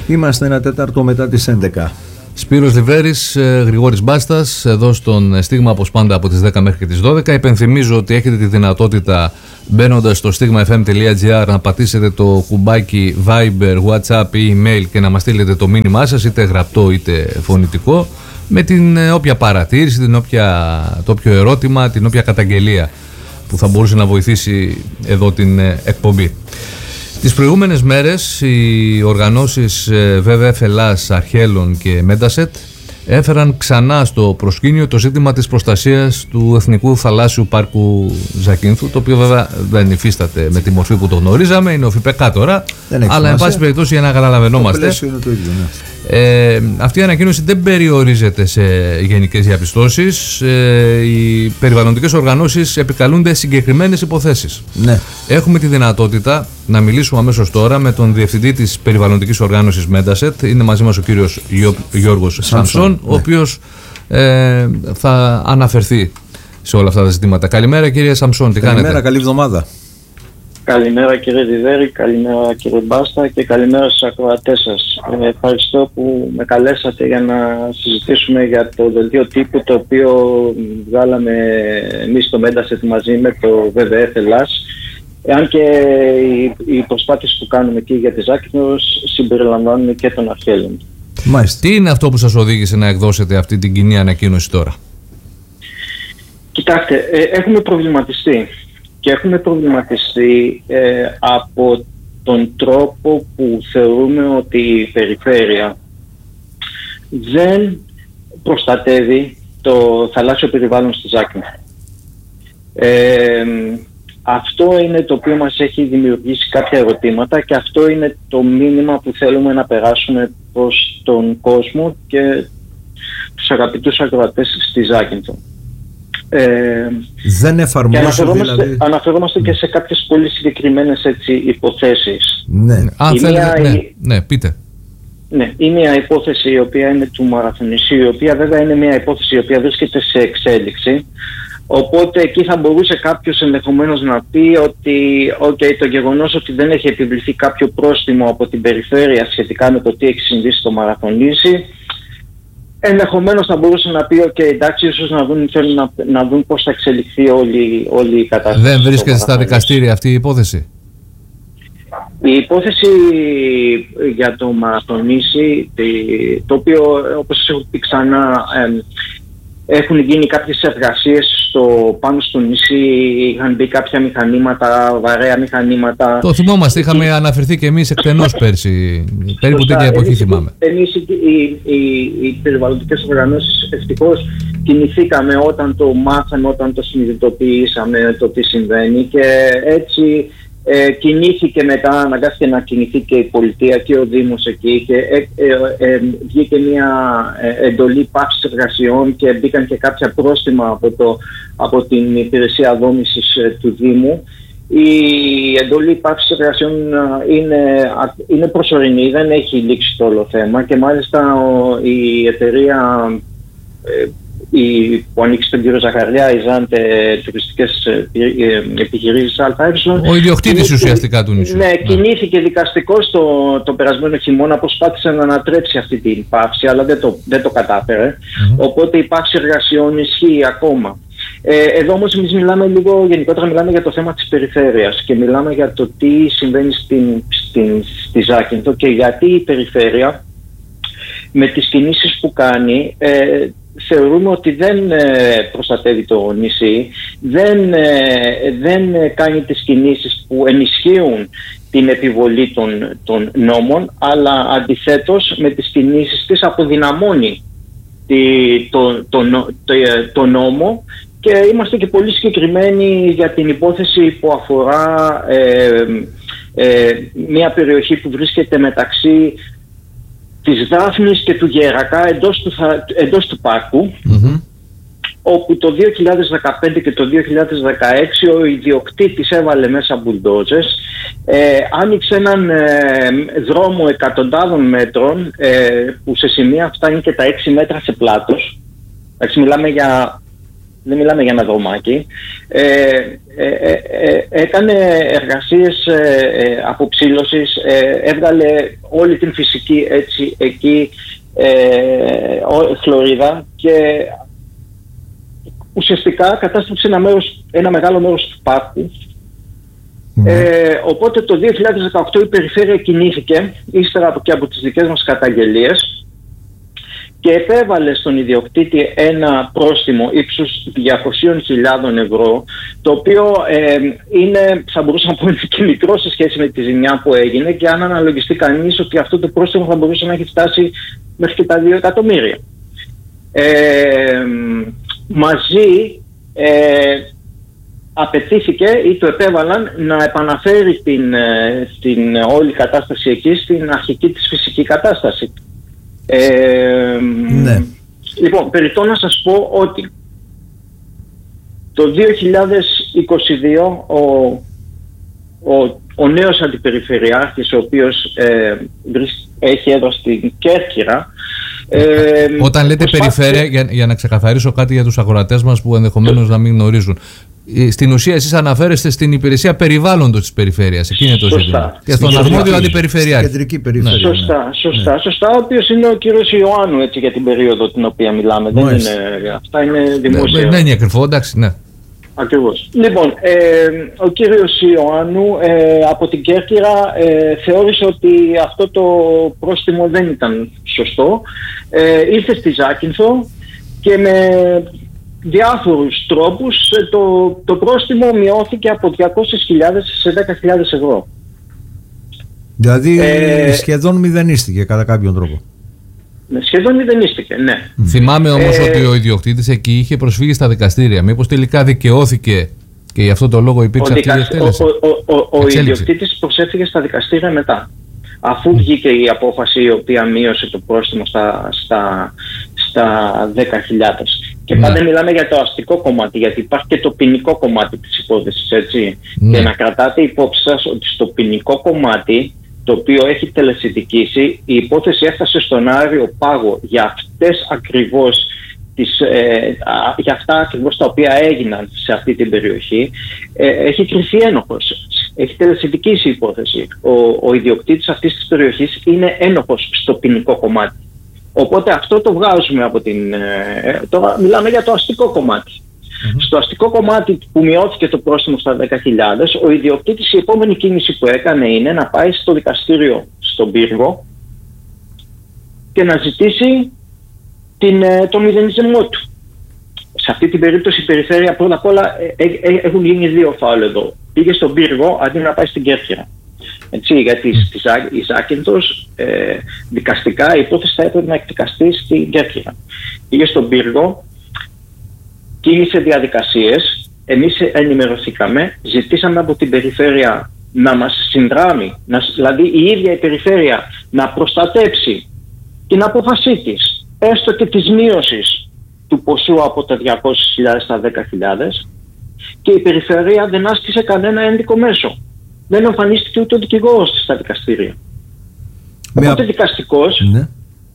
Είμαστε 1/4 μετά τις 11. Σπύρος Λιβέρης, Γρηγόρης Μπάστας, εδώ στον Στίγμα, όπως πάντα από τις 10 μέχρι και τις 12. Υπενθυμίζω ότι έχετε τη δυνατότητα, μπαίνοντας στο stigmafm.gr, να πατήσετε το κουμπάκι Viber, WhatsApp ή email και να μας στείλετε το μήνυμά σας, είτε γραπτό είτε φωνητικό, με την όποια παρατήρηση, το όποιο ερώτημα, την όποια καταγγελία που θα μπορούσε να βοηθήσει εδώ την εκπομπή. Τις προηγούμενες μέρες οι οργανώσεις WWF Ελλάς, Αρχέλων και Μέντασετ έφεραν ξανά στο προσκήνιο το ζήτημα της προστασίας του Εθνικού Θαλάσσιου Πάρκου Ζακίνθου, το οποίο βέβαια δεν υφίσταται με τη μορφή που το γνωρίζαμε, είναι ο ΦΠΚ τώρα, αλλά εν πάση περιπτώσει για να καταλαβαίνόμαστε. Αυτή η ανακοίνωση δεν περιορίζεται σε γενικές διαπιστώσεις. Οι περιβαλλοντικές οργανώσεις επικαλούνται συγκεκριμένες υποθέσεις. Ναι. Έχουμε τη δυνατότητα να μιλήσουμε αμέσως τώρα με τον διευθυντή της περιβαλλοντικής οργάνωσης Μέντασετ. Είναι μαζί μας ο κύριος Γιώργος Σαμσόν, ο οποίος θα αναφερθεί σε όλα αυτά τα ζητήματα. Καλημέρα κύριε Σαμσόν, τι κάνετε? Καλημέρα, καλή εβδομάδα. Καλημέρα κύριε Λιβέρη, καλημέρα κύριε Μπάστα και καλημέρα στους ακροατές σας. Ευχαριστώ που με καλέσατε για να συζητήσουμε για το δελτίο τύπου το οποίο βγάλαμε εμείς στο Μέντασετ μαζί με το WWF Ελλάς. Αν και οι προσπάθειες που κάνουμε εκεί για τη Ζάκυνθο συμπεριλαμβάνουν και τον Αρχέλων. Μάλιστα. Τι είναι αυτό που σας οδήγησε να εκδώσετε αυτή την κοινή ανακοίνωση τώρα? Κοιτάξτε, έχουμε προβληματιστεί. Και έχουμε προβληματιστεί από τον τρόπο που θεωρούμε ότι η περιφέρεια δεν προστατεύει το θαλάσσιο περιβάλλον στη Ζάκυνθο. Αυτό είναι το οποίο μας έχει δημιουργήσει κάποια ερωτήματα και αυτό είναι το μήνυμα που θέλουμε να περάσουμε προς τον κόσμο και τους αγαπητούς ακροατές στη Ζάκυνθο. Δεν εφαρμόζουν δηλαδή. Αναφερόμαστε και σε κάποιες πολύ συγκεκριμένες υποθέσεις. Ναι. Ναι, πείτε. Ναι, είναι μια υπόθεση η οποία είναι του Μαραθωνησίου, η οποία βέβαια είναι μια υπόθεση η οποία βρίσκεται σε εξέλιξη. Οπότε εκεί θα μπορούσε κάποιος ενδεχομένως να πει ότι το γεγονός ότι δεν έχει επιβληθεί κάποιο πρόστιμο από την περιφέρεια σχετικά με το τι έχει συμβεί στο Μαραθωνήσι, ενδεχομένως θα μπορούσε να πει εντάξει, ίσως θέλουν να δουν πώς θα εξελιχθεί όλη η κατάσταση. Δεν βρίσκεται στα δικαστήρια αυτή η υπόθεση? Η υπόθεση για το Μαραθωνήσι, το οποίο όπως σας έχω πει ξανά, έχουν γίνει κάποιες εργασίες πάνω στο νησί, είχαν μπει κάποια μηχανήματα, βαρέα μηχανήματα. Το θυμόμαστε, είχαμε αναφερθεί και εμείς εκτενώς πέρσι, περίπου τέτοια εποχή θυμάμαι. Εμείς οι περιβαλλοντικές οργανώσεις ευτυχώς κινηθήκαμε όταν το μάθαμε, όταν το συνειδητοποιήσαμε το τι συμβαίνει και έτσι κινήθηκε μετά, αναγκάστηκε να κινηθεί και η πολιτεία και ο Δήμος εκεί και βγήκε μια εντολή πάυσης εργασιών και μπήκαν και κάποια πρόστιμα από την υπηρεσία δόμησης του Δήμου. Η εντολή πάυσης εργασιών είναι προσωρινή, δεν έχει λήξει το όλο θέμα και μάλιστα η εταιρεία που ανήκει στον κύριο Ζαχαριά, η Ζάντε Τουριστικές Επιχειρήσεις ΑΕ. Ο ιδιοκτήτης ουσιαστικά του νησιού. Ναι, κινήθηκε δικαστικός το περασμένο χειμώνα, προσπάθησε να ανατρέψει αυτή την πάυση, αλλά δεν το κατάφερε. Οπότε η πάυση εργασιών ισχύει ακόμα. Εδώ όμως εμείς γενικότερα μιλάμε για το θέμα της περιφέρειας και μιλάμε για το τι συμβαίνει στη Ζάκυνθο και γιατί η περιφέρεια με τις κινήσεις που κάνει θεωρούμε ότι δεν προστατεύει το νησί, δεν κάνει τις κινήσεις που ενισχύουν την επιβολή των νόμων, αλλά αντιθέτως με τις κινήσεις της αποδυναμώνει το νόμο και είμαστε και πολύ συγκεκριμένοι για την υπόθεση που αφορά μια περιοχή που βρίσκεται μεταξύ της Δάφνης και του Γέρακα εντός του πάρκου, όπου το 2015 και το 2016 ο ιδιοκτήτης έβαλε μέσα μπουλντόζες, άνοιξε έναν δρόμο εκατοντάδων μέτρων που σε σημεία φτάνει και τα 6 μέτρα σε πλάτος. Μιλάμε για δεν μιλάμε για ένα δρομάκι, έκανε εργασίες αποψήλωσης, έβγαλε όλη την φυσική έτσι εκεί χλωρίδα και ουσιαστικά κατάστρεψε ένα μεγάλο μέρος του πάρκου. Οπότε το 2018 η περιφέρεια κινήθηκε ύστερα και από τις δικές μας καταγγελίες και επέβαλε στον ιδιοκτήτη ένα πρόστιμο ύψους 200.000 ευρώ, το οποίο θα μπορούσα να πω είναι και μικρό σε σχέση με τη ζημιά που έγινε, και αν αναλογιστεί κανείς ότι αυτό το πρόστιμο θα μπορούσε να έχει φτάσει μέχρι και τα 2 εκατομμύρια. Μαζί απαιτήθηκε ή το επέβαλαν να επαναφέρει την όλη κατάσταση εκεί στην αρχική της φυσική κατάσταση. Ναι. Λοιπόν, περιττώ να σας πω ότι το 2022 ο νέος αντιπεριφερειάρχης, ο οποίος έχει έδρα στην Κέρκυρα. Όταν λέτε περιφέρεια, για να ξεκαθαρίσω κάτι για τους αγορατές μας που ενδεχομένως να μην γνωρίζουν, στην ουσία εσείς αναφέρεστε στην υπηρεσία περιβάλλοντος της περιφέρειας. Εκεί είναι το ζήτημα. Και στον αρμόδιο αντιπεριφερειάρχη. Κεντρική περιφέρεια. Σωστά. Ο οποίος είναι ο κύριος Ιωάννου, έτσι, για την περίοδο την οποία μιλάμε. Αυτά είναι δημόσια. Δεν είναι ακριβό, εντάξει, ναι. Ακριβώς. Λοιπόν, ο κύριος Ιωάννου από την Κέρκυρα θεώρησε ότι αυτό το πρόστιμο δεν ήταν σωστό. Ήρθε στη Ζάκυνθο και με διάφορους τρόπους το πρόστιμο μειώθηκε από 200.000 σε 10.000 ευρώ. Δηλαδή σχεδόν μηδενίστηκε κατά κάποιον τρόπο. Σχεδόν μηδενίστηκε, ναι. Θυμάμαι όμως ότι ο ιδιοκτήτης εκεί είχε προσφύγει στα δικαστήρια. Μήπως τελικά δικαιώθηκε και γι' αυτό το λόγο υπήρξε αυτή η εκτέλεση? Ο ιδιοκτήτης προσέφυγε στα δικαστήρια μετά. Αφού βγήκε η απόφαση η οποία μείωσε το πρόστιμο στα 10.000. Και πάντα μιλάμε για το αστικό κομμάτι, γιατί υπάρχει και το ποινικό κομμάτι της υπόθεσης, έτσι. Και να κρατάτε υπόψη σας ότι στο ποινικό κομμάτι, το οποίο έχει τελεσιδικήσει, η υπόθεση έφτασε στον Άριο Πάγο για αυτά ακριβώς τα οποία έγιναν σε αυτή την περιοχή. Έχει κρυφεί ένοχος. Έχει τελεσιδικήσει η υπόθεση. Ο ιδιοκτήτης αυτής της περιοχής είναι ένοχος στο ποινικό κομμάτι. Οπότε αυτό το βγάζουμε από την... Τώρα μιλάμε για το αστικό κομμάτι. Στο αστικό κομμάτι που μειώθηκε το πρόστιμο στα 10.000, ο ιδιοκτήτης η επόμενη κίνηση που έκανε είναι να πάει στο δικαστήριο στον Πύργο και να ζητήσει το μηδενισμό του. Σε αυτή την περίπτωση η περιφέρεια πρώτα απ' όλα έχουν γίνει 2 φάουλ εδώ. Πήγε στον Πύργο αντί να πάει στην Κέρκυρα. Έτσι, γιατί η Ζάκυνθος δικαστικά η υπόθεση θα έπρεπε να εκδικαστεί στην Κέρκυρα. Πήγε στον Πύργο, κίνησε διαδικασίες, εμείς ενημερωθήκαμε, ζητήσαμε από την περιφέρεια να μας συνδράμει, δηλαδή η ίδια η περιφέρεια να προστατέψει την απόφασή της, έστω και της μείωσης του ποσού από τα 200.000 στα 10.000, και η περιφέρεια δεν άσκησε κανένα ένδικο μέσο. Δεν εμφανίστηκε ούτε ο δικηγόρος στα δικαστήρια. Οπότε δικαστικός, ναι.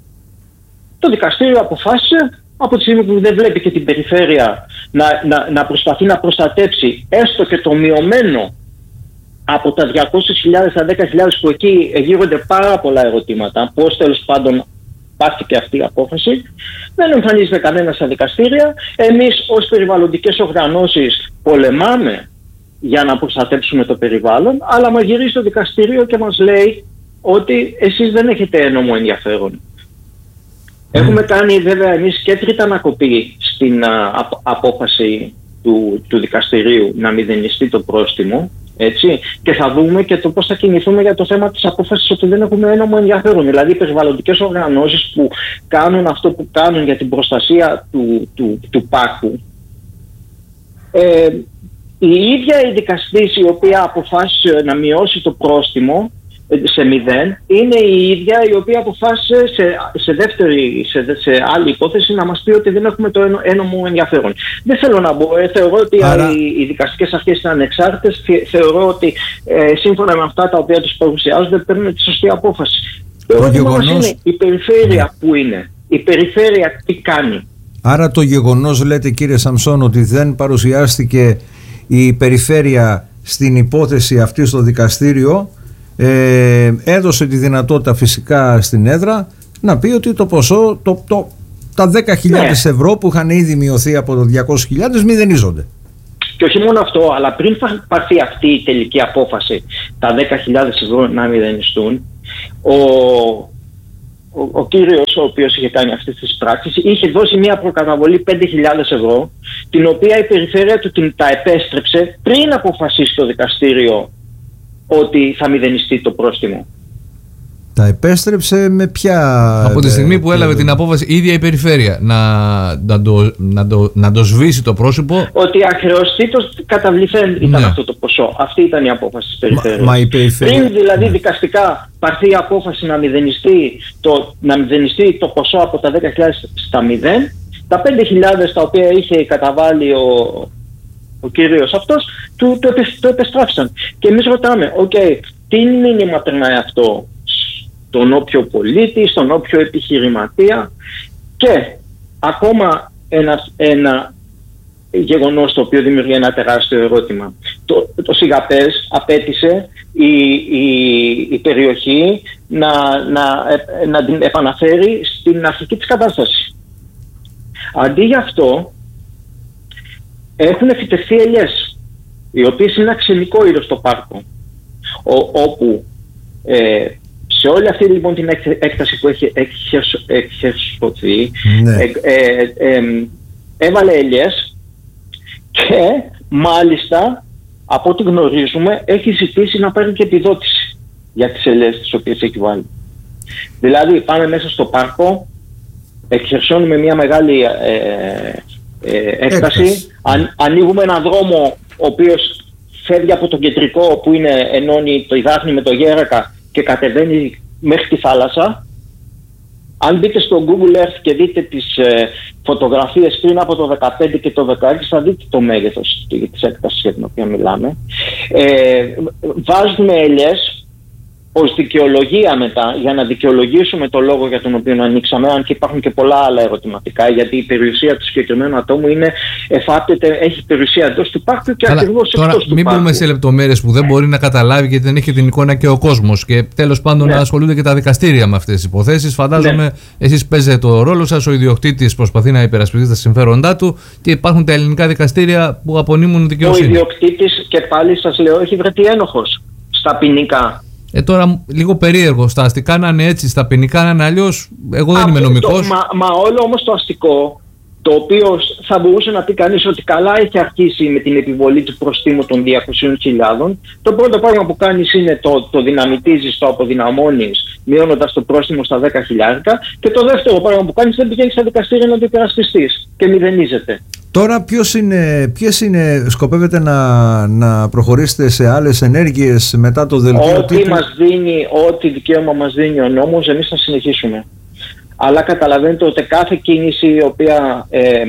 Το δικαστήριο αποφάσισε, από τη στιγμή που δεν βλέπει και την περιφέρεια να προσπαθεί να προστατέψει έστω και το μειωμένο από τα 200.000 στα 10.000, που εκεί γύρονται πάρα πολλά ερωτήματα, πώς τέλος πάντων πάρθηκε αυτή η απόφαση, δεν εμφανίζεται κανένα στα δικαστήρια. Εμείς ως περιβαλλοντικές οργανώσεις πολεμάμε για να προστατέψουμε το περιβάλλον, αλλά μαγειρίζει το δικαστήριο και μας λέει ότι εσείς δεν έχετε ένομο ενδιαφέρον. Έχουμε κάνει βέβαια εμείς και τρίτη ανακοπή στην απόφαση του δικαστηρίου να μηδενιστεί το πρόστιμο, έτσι, και θα δούμε και το πώς θα κινηθούμε για το θέμα της απόφασης ότι δεν έχουμε ένομο ενδιαφέρον. Δηλαδή οι περιβαλλοντικές οργανώσεις που κάνουν αυτό που κάνουν για την προστασία του πάρκου, η ίδια η δικαστής η οποία αποφάσισε να μειώσει το πρόστιμο σε 0, είναι η ίδια η οποία αποφάσισε σε άλλη υπόθεση να μας πει ότι δεν έχουμε το ένομο ενδιαφέρον. Δεν θέλω να μπω, θεωρώ ότι οι δικαστικές αρχές είναι ανεξάρτητες, θεωρώ ότι σύμφωνα με αυτά τα οποία τους παρουσιάζονται παίρνουν τη σωστή απόφαση. Το ερώτημα μας είναι η περιφέρεια που είναι, η περιφέρεια τι κάνει. Άρα το γεγονός, λέτε κύριε Σαμσόν, ότι δεν παρουσιάστηκε η περιφέρεια στην υπόθεση αυτή στο δικαστήριο, έδωσε τη δυνατότητα φυσικά στην έδρα να πει ότι το ποσό, τα 10.000 ευρώ που είχαν ήδη μειωθεί από το 200.000 μηδενίζονται. Και όχι μόνο αυτό, αλλά πριν πάρθει αυτή η τελική απόφαση, τα 10.000 ευρώ να μηδενιστούν, ο κύριος ο οποίος είχε κάνει αυτές τις πράξεις είχε δώσει μια προκαταβολή 5.000 ευρώ, την οποία η περιφέρεια του τα επέστρεψε πριν αποφασίσει το δικαστήριο ότι θα μηδενιστεί το πρόστιμο. Τα επέστρεψε με ποια... Από τη στιγμή που έλαβε την απόφαση η ίδια η περιφέρεια να το σβήσει το πρόσωπο. Ότι αχρεωστήτως καταβληθέν ήταν αυτό το ποσό. Αυτή ήταν η απόφαση της περιφέρειας. Πριν δηλαδή δικαστικά πάρθει η απόφαση να μηδενιστεί το ποσό από τα 10.000 στα 0, τα 5.000 τα οποία είχε καταβάλει ο κύριος αυτός το επιστράφησαν. Και εμείς ρωτάμε, τι μήνυμα περνάει αυτό στον όποιο πολίτη, στον όποιο επιχειρηματία? Και ακόμα ένα γεγονός το οποίο δημιουργεί ένα τεράστιο ερώτημα. Το ΣΥΓΑΠΕΣ απέτησε η περιοχή να την επαναφέρει στην αρχική της κατάσταση. Αντί γι' αυτό έχουν φυτευτεί ελιές, οι οποίες είναι ένα ξενικό είδος στο πάρκο, όπου σε όλη αυτή λοιπόν την έκταση που έχει εξερσωθεί, έβαλε ελιές και μάλιστα από ό,τι γνωρίζουμε έχει ζητήσει να παίρνει και επιδότηση για τις ελιές τις οποίες έχει βάλει. Δηλαδή πάμε μέσα στο πάρκο, εξερσώνουμε μια μεγάλη έκταση, ανοίγουμε έναν δρόμο ο οποίος φεύγει από το κεντρικό που ενώνει το Ιδάχνη με το Γέρακα και κατεβαίνει μέχρι τη θάλασσα. Αν μπείτε στο Google Earth και δείτε τις φωτογραφίες πριν από το 2015 και το 2016, θα δείτε το μέγεθος της έκτασης για την οποία μιλάμε. Βάζουμε ελιές ως δικαιολογία μετά, για να δικαιολογήσουμε το λόγο για τον οποίο ανοίξαμε, αν και υπάρχουν και πολλά άλλα ερωτηματικά, γιατί η περιουσία του συγκεκριμένου ατόμου έχει περιουσία εντός του πάρκου και ακριβώς εκτός του πάρκου. Μην πούμε σε λεπτομέρειες που δεν μπορεί να καταλάβει, γιατί δεν έχει την εικόνα και ο κόσμος. Και τέλος πάντων να ασχολούνται και τα δικαστήρια με αυτές τις υποθέσεις. Φαντάζομαι εσείς παίζετε το ρόλο σας, ο ιδιοκτήτης προσπαθεί να υπερασπιστεί τα συμφέροντά του και υπάρχουν τα ελληνικά δικαστήρια που απονείμουν δικαιοσύνη. Ο ιδιοκτήτης, και πάλι σας λέω, έχει βρεθεί ένοχος στα ποινικά. Τώρα λίγο περίεργο. Στα αστικά να είναι έτσι, στα ποινικά να είναι αλλιώς. Εγώ δεν είμαι νομικός. Μα όλο όμως το αστικό, το οποίο θα μπορούσε να πει κανείς ότι καλά έχει αρχίσει με την επιβολή του προστίμου των 200.000, το πρώτο πράγμα που κάνεις είναι το δυναμητίζεις, το αποδυναμώνεις, μειώνοντας το πρόστιμο στα 10.000, και το δεύτερο πράγμα που κάνεις δεν πηγαίνεις στα δικαστήρια να το υπερασπιστείς και μηδενίζεται. Τώρα ποιες είναι, σκοπεύετε να προχωρήσετε σε άλλες ενέργειες μετά το δελτίο τίτλου? Ό,τι δικαίωμα μας δίνει ο νόμος, εμείς θα συνεχίσουμε. Αλλά καταλαβαίνετε ότι κάθε κίνηση η οποία,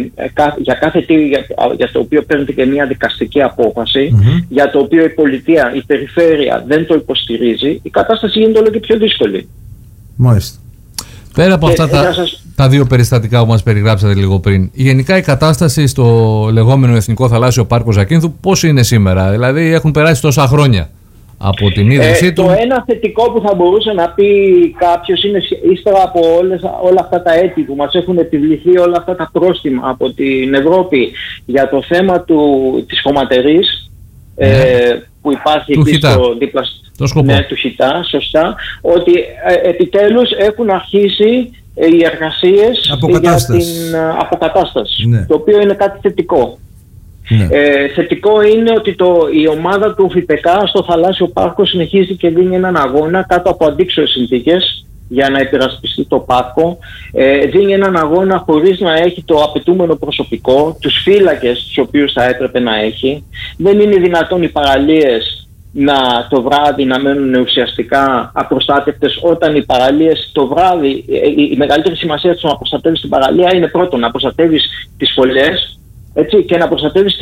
για το οποίο παίρνετε και μια δικαστική απόφαση, για το οποίο η πολιτεία, η περιφέρεια δεν το υποστηρίζει, η κατάσταση γίνεται όλο και πιο δύσκολη. Μάλιστα. Πέρα από αυτά τα δύο περιστατικά που μας περιγράψατε λίγο πριν, γενικά η κατάσταση στο λεγόμενο Εθνικό Θαλάσσιο Πάρκο Ζακίνθου πώς είναι σήμερα? Δηλαδή έχουν περάσει τόσα χρόνια από την ίδρυσή του. Το ένα θετικό που θα μπορούσε να πει κάποιος είναι, ύστερα από όλα αυτά τα έτη που μας έχουν επιβληθεί όλα αυτά τα πρόστιμα από την Ευρώπη για το θέμα της χωματερής, που υπάρχει εκεί στο δίπλα του Χιτά, σωστά, ότι επιτέλους έχουν αρχίσει οι εργασίες για την αποκατάσταση, το οποίο είναι κάτι θετικό. Θετικό είναι ότι η ομάδα του ΦΙΠΕΚΑ στο Θαλάσσιο Πάρκο συνεχίζει και δίνει έναν αγώνα κάτω από αντίξωες συνθήκες για να υπερασπιστεί το πάρκο. Δίνει έναν αγώνα χωρίς να έχει το απαιτούμενο προσωπικό, τους φύλακες τους οποίους θα έπρεπε να έχει. Δεν είναι δυνατόν οι παραλίες το βράδυ να μένουν ουσιαστικά απροστάτευτες, όταν οι παραλίες το βράδυ, η μεγαλύτερη σημασία του να προστατεύεις την παραλία είναι πρώτον να προστατεύεις τις φωλιές, έτσι, και να προστατεύεις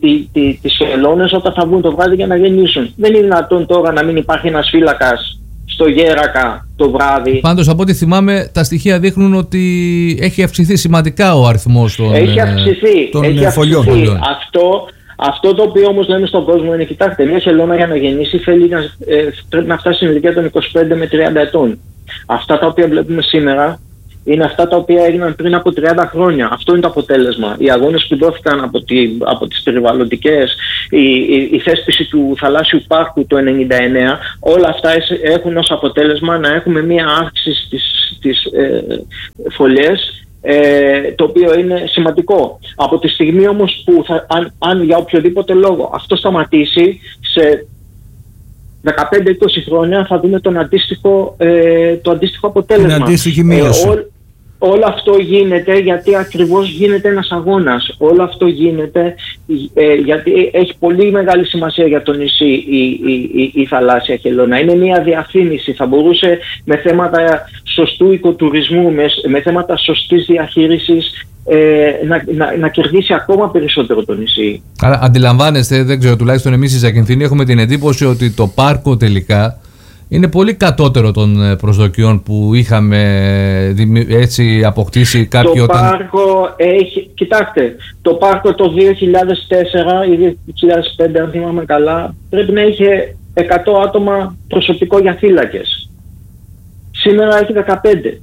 τις χελώνες όταν θα βγουν το βράδυ για να γεννήσουν. Δεν είναι δυνατόν τώρα να μην υπάρχει ένας φύλακας στο Γέρακα το βράδυ. Πάντως από ό,τι θυμάμαι τα στοιχεία δείχνουν ότι έχει αυξηθεί σημαντικά ο αριθμός των φωλιών. Αυτό το οποίο όμως λέμε στον κόσμο είναι, κοιτάξτε, μια χελώνα για να γεννήσει πρέπει να φτάσει στην ηλικία των 25 με 30 ετών. Αυτά τα οποία βλέπουμε σήμερα είναι αυτά τα οποία έγιναν πριν από 30 χρόνια. Αυτό είναι το αποτέλεσμα. Οι αγώνες που δόθηκαν από τις περιβαλλοντικές, η θέσπιση του θαλάσσιου πάρκου το 1999, όλα αυτά έχουν ως αποτέλεσμα να έχουμε μία αύξηση στις φωλιές, το οποίο είναι σημαντικό. Από τη στιγμή όμως που αν για οποιοδήποτε λόγο αυτό σταματήσει, σε 15-20 χρόνια θα δούμε το αντίστοιχο αποτέλεσμα. Την αντίστοιχη μείωση. Όλο αυτό γίνεται γιατί ακριβώς γίνεται ένας αγώνας. Όλο αυτό γίνεται γιατί έχει πολύ μεγάλη σημασία για το νησί η θαλάσσια χελώνα. Είναι μια διαφήμιση. Θα μπορούσε με θέματα σωστού οικοτουρισμού, με θέματα σωστής διαχείρισης να κερδίσει ακόμα περισσότερο το νησί. Άρα αντιλαμβάνεστε, δεν ξέρω, τουλάχιστον εμείς οι Ζακυνθινοί έχουμε την εντύπωση ότι το πάρκο τελικά είναι πολύ κατώτερο των προσδοκιών που είχαμε έτσι αποκτήσει κάποιοι όταν... Πάρκο έχει... Κοιτάξτε, το πάρκο το 2004 ή 2005, αν θυμάμαι καλά, πρέπει να είχε 100 άτομα προσωπικό για φύλακες. Σήμερα έχει 15.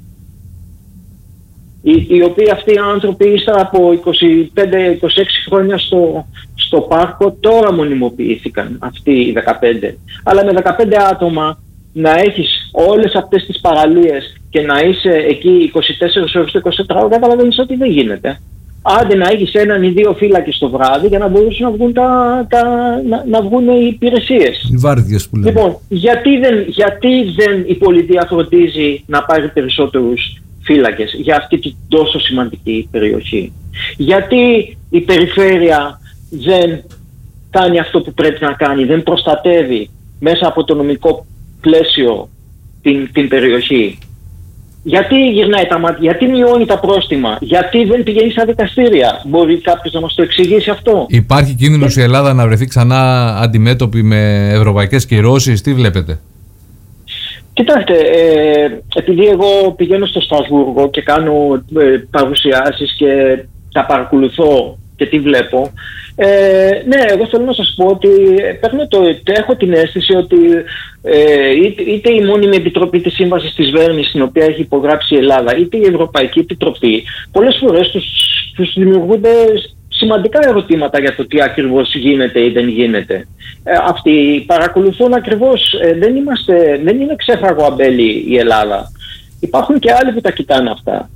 Οι οποίοι αυτοί οι άνθρωποι ύστερα από 25-26 χρόνια στο πάρκο τώρα μονιμοποιήθηκαν αυτοί οι 15. Αλλά με 15 άτομα να έχεις όλες αυτές τις παραλίες και να είσαι εκεί 24 ώρες το 24ωρο, καταλαβαίνεις ότι δεν γίνεται. Άντε να έχεις έναν ή δύο φύλακες το βράδυ για να μπορούσαν να βγουν, να βγουν οι υπηρεσίες. Οι βάρδιες που λέμε. Λοιπόν, γιατί δεν η πολιτεία φροντίζει να πάρει περισσότερους φύλακες για αυτή την τόσο σημαντική περιοχή? Γιατί η περιφέρεια δεν κάνει αυτό που πρέπει να κάνει, δεν προστατεύει μέσα από το νομικό πλαίσιο την περιοχή? Γιατί γυρνάει τα μάτια, γιατί μειώνει τα πρόστιμα, γιατί δεν πηγαίνει στα δικαστήρια? Μπορεί κάποιος να μας το εξηγήσει αυτό? Υπάρχει κίνδυνος η Ελλάδα να βρεθεί ξανά αντιμέτωπη με ευρωπαϊκές κυρώσεις? Τι βλέπετε? Κοιτάξτε, επειδή εγώ πηγαίνω στο Στρασβούργο και κάνω παρουσιάσεις και τα παρακολουθώ και τι βλέπω, ναι, εγώ θέλω να σας πω ότι έχω την αίσθηση ότι είτε η μόνιμη επιτροπή της Σύμβασης της Βέρνης, στην οποία έχει υπογράψει η Ελλάδα, είτε η Ευρωπαϊκή Επιτροπή, πολλές φορές τους δημιουργούνται σημαντικά ερωτήματα για το τι ακριβώς γίνεται ή δεν γίνεται. Αυτοί παρακολουθούν ακριβώς, δεν είναι ξέφραγο αμπέλι η Ελλάδα. Υπάρχουν και άλλοι που τα κοιτάνε αυτά.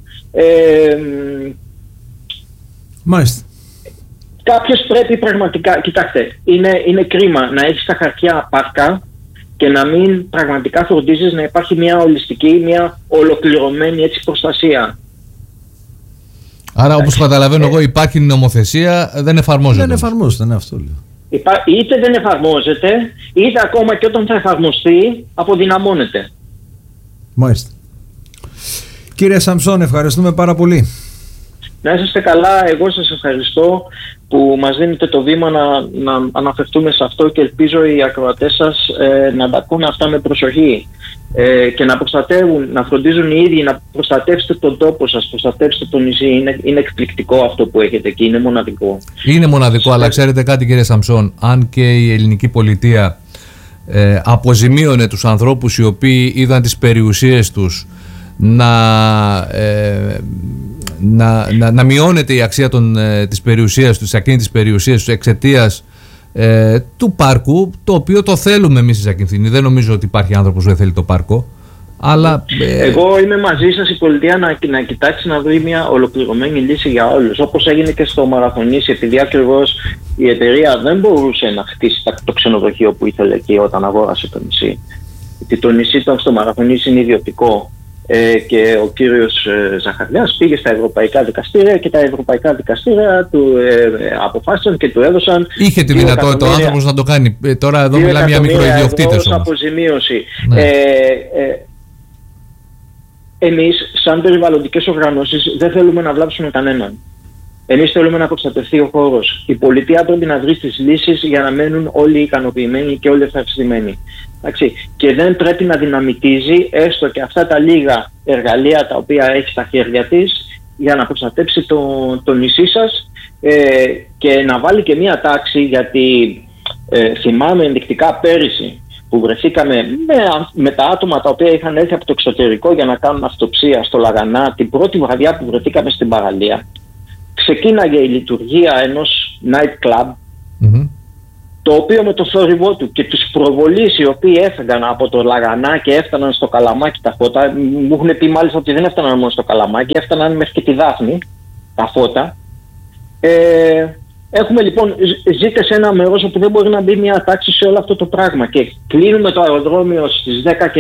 Μάλιστα. Κάποιος πρέπει πραγματικά, κοιτάξτε, είναι κρίμα να έχεις τα χαρτιά πάρκα και να μην πραγματικά φροντίζεις να υπάρχει μια ολιστική, μια ολοκληρωμένη έτσι προστασία. Άρα, όπως καταλαβαίνω εγώ, υπάρχει νομοθεσία, δεν εφαρμόζεται. Δεν εφαρμόζεται, ναι, αυτό λέω. Είτε δεν εφαρμόζεται, είτε ακόμα και όταν θα εφαρμοστεί, αποδυναμώνεται. Μάλιστα. Κύριε Σαμψόν, ευχαριστούμε πάρα πολύ. Να είσαστε καλά, εγώ σας ευχαριστώ που μας δίνετε το βήμα να αναφερθούμε σε αυτό και ελπίζω οι ακροατές σας να τα ακούνε αυτά με προσοχή και να προστατεύουν, να φροντίζουν οι ίδιοι, να προστατεύσετε τον τόπο σας, προστατεύσετε το νησί. Είναι εκπληκτικό αυτό που έχετε εκεί, είναι μοναδικό. Είναι μοναδικό, αλλά ξέρετε κάτι κύριε Σαμψόν, αν και η ελληνική πολιτεία αποζημίωνε τους ανθρώπους οι οποίοι είδαν τις περιουσίες τους να μειώνεται η αξία της περιουσίας τους, ακίνητης περιουσίας τους εξαιτίας του πάρκου, το οποίο το θέλουμε εμείς οι Ζακυνθινοί. Δεν νομίζω ότι υπάρχει άνθρωπος που δεν θέλει το πάρκο. Αλλά, εγώ είμαι μαζί σας, η πολιτεία να κοιτάξει να βρει μια ολοκληρωμένη λύση για όλους, όπως έγινε και στο Μαραθωνήσι, επειδή ακριβώς η εταιρεία δεν μπορούσε να χτίσει το ξενοδοχείο που ήθελε εκεί όταν αγόρασε το νησί. Γιατί το νησί στο Μαραθωνήσι είναι ιδιωτικό. Και ο κύριος Ζαχαριάς πήγε στα ευρωπαϊκά δικαστήρια και τα ευρωπαϊκά δικαστήρια του αποφάσισαν και του έδωσαν. Είχε τη δυνατότητα ο άνθρωπος να το κάνει. Τώρα εδώ μιλάμε για μικροϊδιοκτήτες όμως. Αποζημίωση. Ναι. Εμείς σαν περιβαλλοντικές οργανώσεις δεν θέλουμε να βλάψουμε κανέναν. Εμείς θέλουμε να προστατευτεί ο χώρος. Η πολιτεία πρέπει να βρει τις λύσεις για να μένουν όλοι ικανοποιημένοι και όλοι ευχαριστημένοι. Και δεν πρέπει να δυναμητίζει έστω και αυτά τα λίγα εργαλεία τα οποία έχει στα χέρια της για να προστατέψει το νησί σας και να βάλει και μία τάξη, γιατί θυμάμαι ενδεικτικά πέρυσι που βρεθήκαμε με τα άτομα τα οποία είχαν έρθει από το εξωτερικό για να κάνουν αυτοψία στο Λαγανά την πρώτη βραδιά που βρεθήκαμε στην παραλία. Ξεκίναγε η λειτουργία ενός night club, το οποίο με το θόρυβό του και τους προβολείς οι οποίοι έφεγαν από το Λαγανά και έφταναν στο Καλαμάκι τα φώτα, μου έχουν πει μάλιστα ότι δεν έφταναν μόνο στο Καλαμάκι, έφταναν μέχρι και τη Δάφνη τα φώτα. Έχουμε λοιπόν, ζείτε σε ένα μέρος όπου δεν μπορεί να μπει μια τάξη σε όλο αυτό το πράγμα και κλείνουμε το αεροδρόμιο στις 10